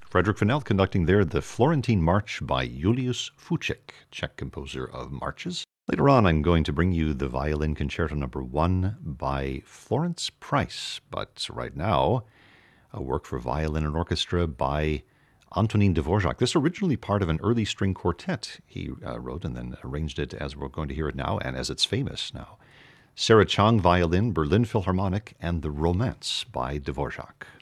Frederick Fennell conducting there the Florentine March by Julius Fučík, Czech composer of marches. Later on, I'm going to bring you the Violin Concerto No. 1 by Florence Price, but right now, a work for violin and orchestra by Antonín Dvořák. This originally part of an early string quartet he wrote and then arranged it as we're going to hear it now and as it's famous now. Sarah Chang violin, Berlin Philharmonic, and The Romance by Dvořák.